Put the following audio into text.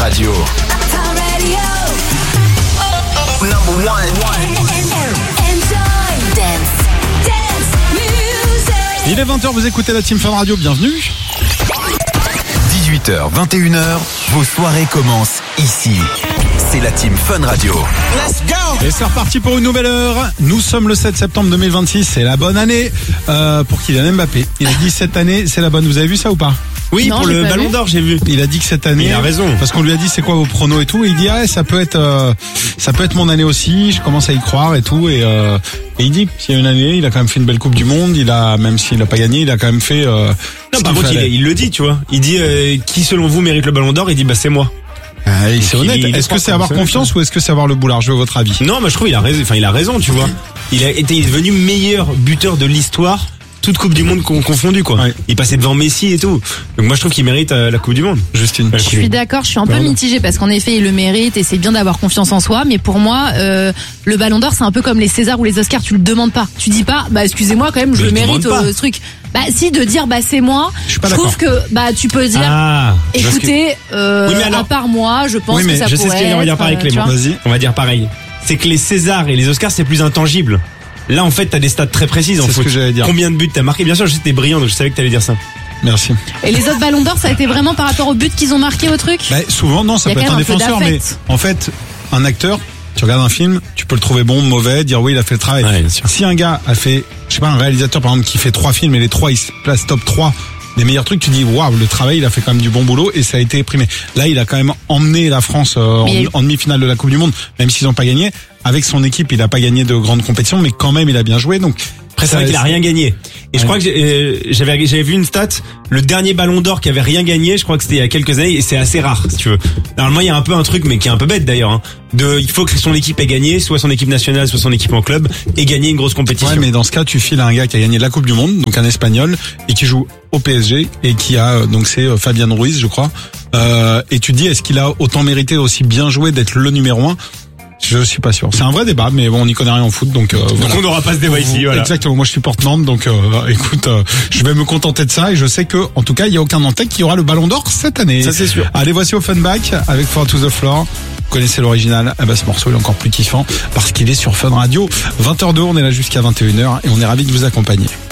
Radio. Number one. Enjoy. Dance music. Il est 20h, vous écoutez la Team Fun Radio, bienvenue. 18h, 21h, vos soirées commencent ici. C'est la Team Fun Radio. Let's go. Et c'est reparti pour une nouvelle heure. Nous sommes le 7 septembre 2026, c'est la bonne année pour Kylian Mbappé. Il a dit cette année, c'est la bonne. Vous avez vu ça ou pas? Oui, non, pour le Ballon d'Or, j'ai vu. Il a dit que cette année, il a raison. Parce qu'on lui a dit c'est quoi vos pronos et tout, et il dit ça peut être mon année aussi. Je commence à y croire et tout, et il dit s'il y a une année, il a quand même fait une belle Coupe du Monde. Même s'il a pas gagné, il a quand même fait. Non, par contre, il le dit, tu vois. Il dit qui selon vous mérite le Ballon d'Or? Il dit c'est moi. C'est honnête. Est-ce que c'est avoir confiance ou est-ce que c'est avoir le boulard? Je veux votre avis. Non, moi je trouve il a raison. Enfin, il a raison, tu vois. Il est devenu meilleur buteur de l'histoire. Toute Coupe du Monde confondue, quoi. Ouais. Il passait devant Messi et tout. Donc moi je trouve qu'il mérite la Coupe du Monde. Justine. Je suis d'accord, je suis un peu mitigée parce qu'en effet il le mérite et c'est bien d'avoir confiance en soi, mais pour moi le Ballon d'Or c'est un peu comme les Césars ou les Oscars, tu le demandes pas. Tu dis pas excusez-moi quand même, je le mérite ce truc. Si, de dire c'est moi, je trouve que tu peux dire écoutez à part moi, je pense que ça pourrait. Je sais ce qu'on va dire pareil, Clément. Vas-y. On va dire pareil. C'est que les Césars et les Oscars c'est plus intangible. Là, en fait, t'as des stats très précises en foot. C'est ce que j'allais dire. Combien de buts t'as marqué? Bien sûr, j'étais brillant, donc je savais que t'allais dire ça. Merci. Et les autres Ballons d'Or, ça a été vraiment par rapport aux buts qu'ils ont marqués au truc? Souvent, non, ça peut être un défenseur, mais en fait, un acteur, tu regardes un film, tu peux le trouver bon, mauvais, dire oui, il a fait le travail. Ouais, si un gars a fait, je sais pas, un réalisateur, par exemple, qui fait 3 films et les 3, il se place top 3 des meilleurs trucs, tu dis waouh, le travail, il a fait quand même du bon boulot et ça a été primé. Là, il a quand même emmené la France en demi-finale de la Coupe du Monde, même s'ils n'ont pas gagné. Avec son équipe, il n'a pas gagné de grandes compétitions, mais quand même, il a bien joué. Donc après, c'est vrai qu'il a rien gagné. Et je crois que j'avais vu une stat, le dernier Ballon d'Or qui avait rien gagné, je crois que c'était il y a quelques années, et c'est assez rare, si tu veux. Normalement, il y a un peu un truc, mais qui est un peu bête d'ailleurs, il faut que son équipe ait gagné, soit son équipe nationale, soit son équipe en club, et gagner une grosse compétition. Ouais, mais dans ce cas, tu files à un gars qui a gagné la Coupe du Monde, donc un Espagnol, et qui joue au PSG, et qui a, donc c'est Fabian Ruiz, je crois, et tu te dis, est-ce qu'il a autant mérité, aussi bien joué d'être le numéro 1? Je suis pas sûr. C'est un vrai débat, mais bon, on n'y connaît rien en foot, donc voilà. On n'aura pas ce débat ici, voilà. Exactement. Moi, je supporte Nantes, donc écoute, je vais me contenter de ça, et je sais que, en tout cas, il y a aucun Nantais qui aura le Ballon d'Or cette année. Ça, c'est sûr. Allez, voici Offenbach avec Fall to the Floor. Vous connaissez l'original. Ce morceau, il est encore plus kiffant parce qu'il est sur Fun Radio. 20h02, on est là jusqu'à 21h et on est ravis de vous accompagner.